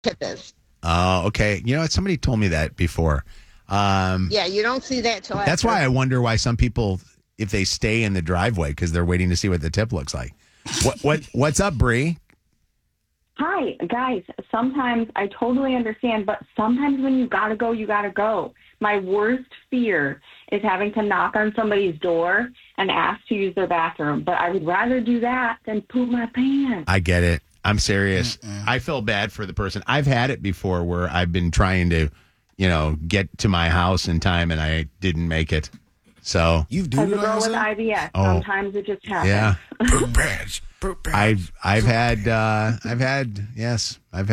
tip is. Oh, okay. You know what? Somebody told me that before. Yeah, you don't see that till That's after. why I wonder why some people, if they stay in the driveway, because they're waiting to see what the tip looks like. What's up, Bree? Hi, guys. Sometimes I totally understand, but sometimes when you gotta go, you gotta go. My worst fear is having to knock on somebody's door and ask to use their bathroom. But I would rather do that than poop my pants. I get it. I'm serious. I feel bad for the person. I've had it before where I've been trying to, get to my house in time and I didn't make it. So You've As done a it girl with yourself? IBS, Oh. sometimes it just happens. yeah, Poop pants. Poop pants. I've had visitors. I've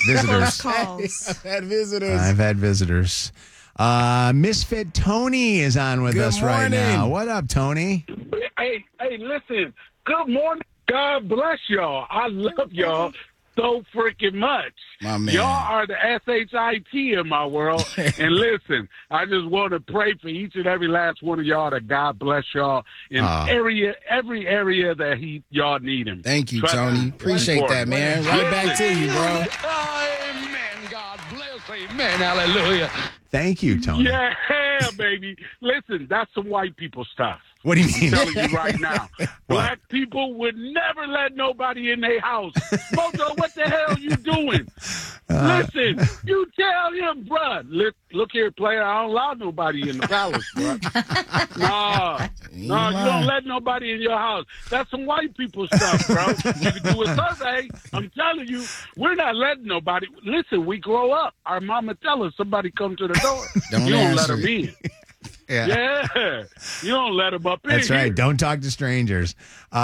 had visitors. I've had visitors. Misfit Tony is on with Good us right morning. now. What up, Tony? Hey, listen. Good morning. God bless y'all. I love y'all so freaking much. My man. Y'all are the SHIT in my world. And listen, I just want to pray for each and every last one of y'all that God bless y'all in every area that y'all need him. Thank you, Trust Tony. me. Appreciate that, man. Right back to you, bro. Amen. God bless. Amen. Hallelujah. Thank you, Tony. Yeah, baby. Listen, that's some white people stuff. What do you mean? I'm telling you right now. Black people would never let nobody in their house. Mojo, what the hell you doing? Listen, you tell him, bruh. Look here, player. I don't allow nobody in the palace, bruh. No, you don't let nobody in your house. That's some white people stuff, bro. You can do a survey. I'm telling you, we're not letting nobody. Listen, we grow up. Our mama tell us somebody come to the door. Don't you don't let answer them it. in. Yeah. Yeah, you don't let them up in. That's right. here. Don't talk to strangers.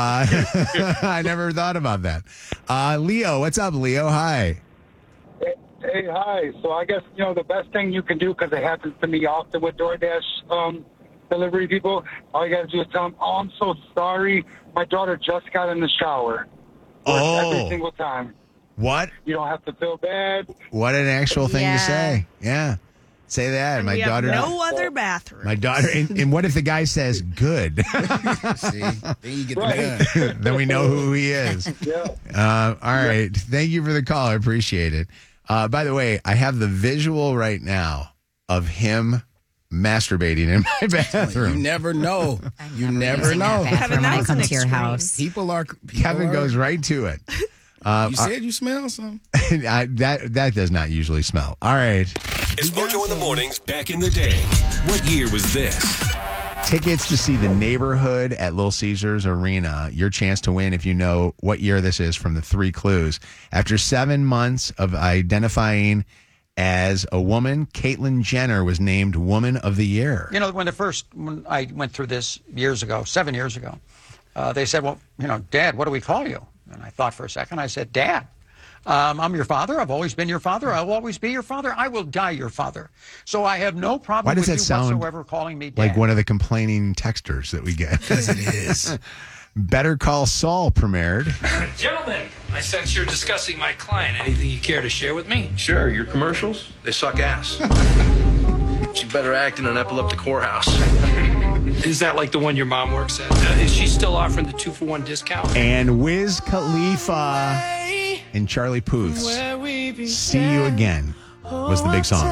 I never thought about that. Leo, what's up, Leo? Hi. Hey, hi. So I guess, the best thing you can do, because it happens to me often with DoorDash delivery people, all you got to do is tell them, oh, I'm so sorry. My daughter just got in the shower. Every single time. What? You don't have to feel bad. What an actual thing to say. Yeah. Say that. And my we daughter. have no other bathroom. My daughter. And what if the guy says good? See, then you get the gun. Then we know who he is. Yeah. All right. Thank you for the call. I appreciate it. By the way, I have the visual right now of him masturbating in my You bathroom. never know. You never Using that know. bathroom Kevin, when I that come was to your an house. People are. Kevin goes right to it. You said you smell something. That does not usually smell. All right. It's Mojo in the Mornings back in the day. What year was this? Tickets to see The Neighborhood at Little Caesars Arena. Your chance to win if you know what year this is from the 3 clues. After 7 months of identifying as a woman, Caitlyn Jenner was named Woman of the Year. When I went through this 7 years ago, they said, well, Dad, what do we call you? And I thought for a second. I said, Dad. I'm your father. I've always been your father. I'll always be your father. I will die your father. So I have no problem Why does with that you sound whatsoever calling me Dad. like one of the complaining texters that we get? Because it is. Better Call Saul premiered. Gentlemen, I sense you're discussing my client. Anything you care to share with me? Sure, your commercials, they suck ass. She better act in an epileptic whorehouse. Is that like the one your mom works at? Is she still offering the 2-for-1 discount? And Wiz Khalifa and Charlie Puth's See You Again was the big song.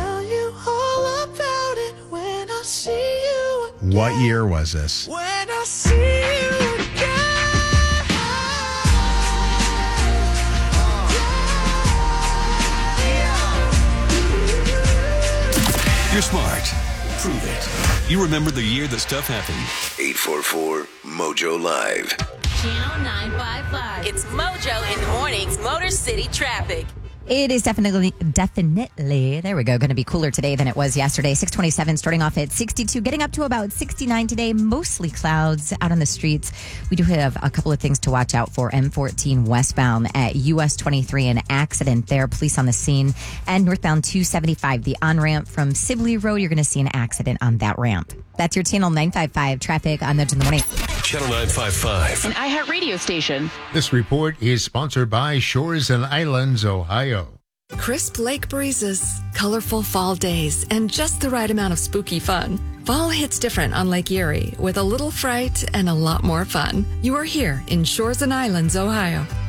What year was this? You're smart. Prove it. You remember the year that stuff happened. 844-MOJO Live. Channel 955. It's Mojo in the Mornings, Motor City Traffic. It is definitely, there we go, going to be cooler today than it was yesterday. 627 starting off at 62, getting up to about 69 today. Mostly clouds out on the streets. We do have a couple of things to watch out for. M14 westbound at US 23, an accident there. Police on the scene. And northbound 275, the on-ramp from Sibley Road. You're going to see an accident on that ramp. That's your Channel 955 traffic on Mojo in the Morning. Channel 955. An iHeartRadio station. This report is sponsored by Shores and Islands, Ohio. Crisp lake breezes, colorful fall days, and just the right amount of spooky fun. Fall hits different on Lake Erie with a little fright and a lot more fun. You are here in Shores and Islands, Ohio.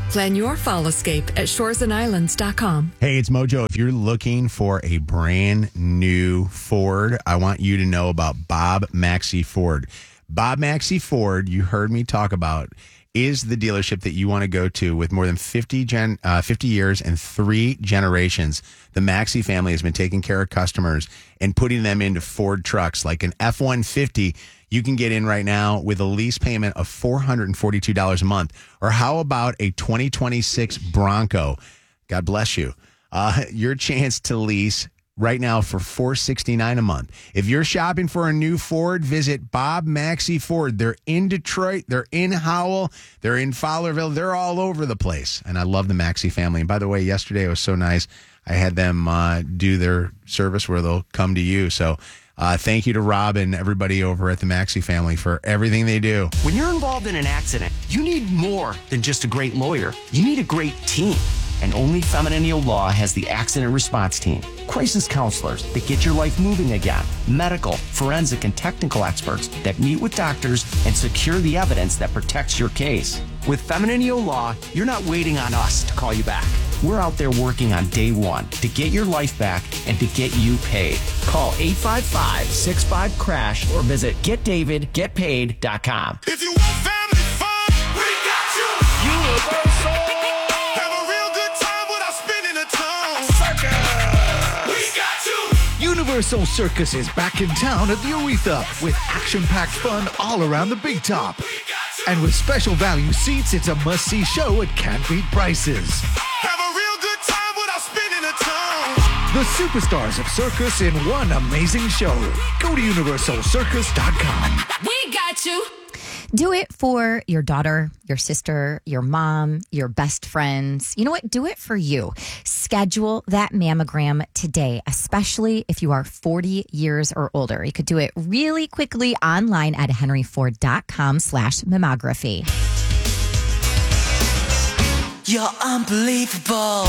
Plan your fall escape at shoresandislands.com. Hey, it's Mojo. If you're looking for a brand new Ford, I want you to know about Bob Maxey Ford. Bob Maxey Ford, you heard me talk about, is the dealership that you want to go to with more than 50 years and 3 generations. The Maxey family has been taking care of customers and putting them into Ford trucks like an F-150. You can get in right now with a lease payment of $442 a month. Or how about a 2026 Bronco? God bless you. Your chance to lease right now for $469 a month. If you're shopping for a new Ford, visit Bob Maxey Ford. They're in Detroit. They're in Howell. They're in Fowlerville. They're all over the place. And I love the Maxey family. And by the way, yesterday it was so nice. I had them do their service where they'll come to you. So thank you to Rob and everybody over at the Maxey family for everything they do. When you're involved in an accident, you need more than just a great lawyer. You need a great team. And only Feminine Law has the accident response team. Crisis counselors that get your life moving again. Medical, forensic, and technical experts that meet with doctors and secure the evidence that protects your case. With Feminine Law, you're not waiting on us to call you back. We're out there working on day one to get your life back and to get you paid. Call 855-65-CRASH or visit getdavidgetpaid.com. If you want family fun, we got you. Universal. Have a real good time without spending a ton. Circus. We got you. Universal Circus is back in town at the Aretha with action-packed fun all around the Big Top. And with special value seats, it's a must-see show at can't-beat prices. Have a real good time without spending a ton. The superstars of circus in one amazing show. Go to universalcircus.com. We got you. Do it for your daughter, your sister, your mom, your best friends. You know what? Do it for you. Schedule that mammogram today, especially if you are 40 years or older. You could do it really quickly online at henryford.com/mammography. You're unbelievable.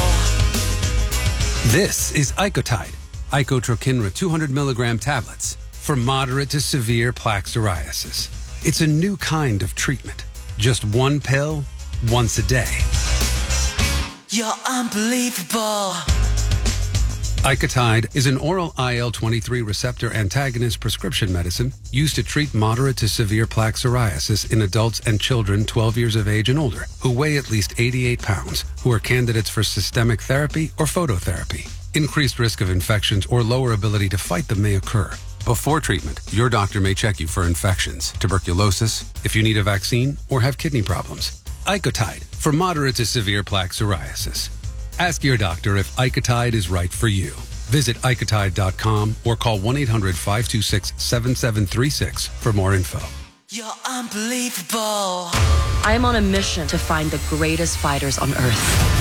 This is Icotide, Icotrokinra 200 milligram tablets for moderate to severe plaque psoriasis. It's a new kind of treatment. Just one pill, once a day. You're unbelievable. Icotide is an oral IL-23 receptor antagonist prescription medicine used to treat moderate to severe plaque psoriasis in adults and children 12 years of age and older who weigh at least 88 pounds, who are candidates for systemic therapy or phototherapy. Increased risk of infections or lower ability to fight them may occur. Before treatment, your doctor may check you for infections, tuberculosis, if you need a vaccine, or have kidney problems. Icotide for moderate to severe plaque psoriasis. Ask your doctor if Icotide is right for you. Visit Icotide.com or call 1-800-526-7736 for more info. You're unbelievable. I am on a mission to find the greatest fighters on earth.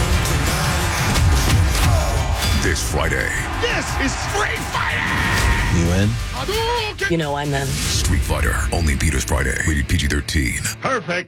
This Friday. This is Street Fighting. You in? You know I'm in. Street Fighter, only Peters Friday. Rated PG-13. Perfect.